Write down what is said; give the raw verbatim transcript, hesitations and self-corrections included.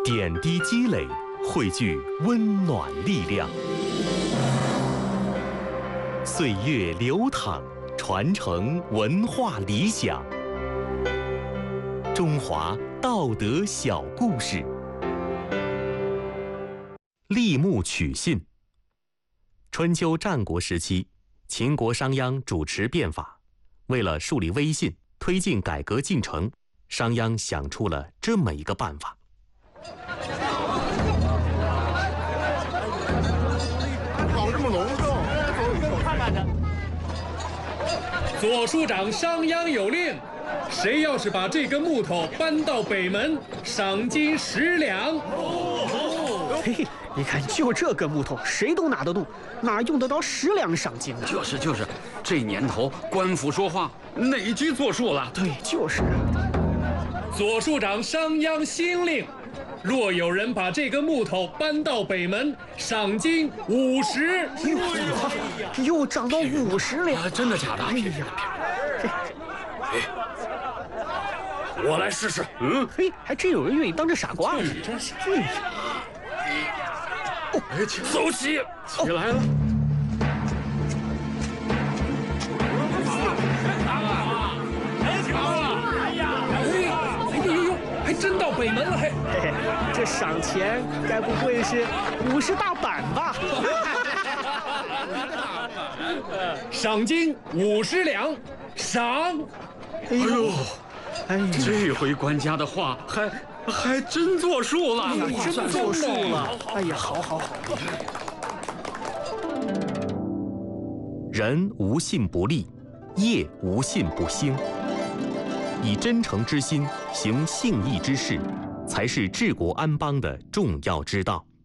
点滴积累，汇聚温暖力量。岁月流淌，传承文化理想。中华道德小故事。立木取信。春秋战国时期，秦国商鞅主持变法，为了树立威信，推进改革进程，商鞅想出了这么一个办法。 搞这么隆重，看看他。 左庶长商鞅有令，谁要是把这根木头搬到北门，赏金十两。 嘿嘿，你看，就这根木头，谁都拿得动，哪用得着十两赏金呢？ 就是就是，这年头官府说话，哪句作数了？ 对，就是啊。 左庶长商鞅新令，若有人把这根木头搬到北门，赏金五十。 又又涨到五十了、 啊！真的假的？ 哎呀， 哎，我来试试。嗯， 嘿，还真有人愿意当这傻瓜呢。 真是。 哎，走起，起来了。 还真到北门了，还嘿嘿，这赏钱该不会是五十大板吧？ 赏金五十两，赏。 哎呦， 哎呀， 这回官家的话还还真作数了， 哎呀，真作数了。哎呀，好好好。 人无信不立，业无信不兴。以真诚之心行信义之事，才是治国安邦的重要之道。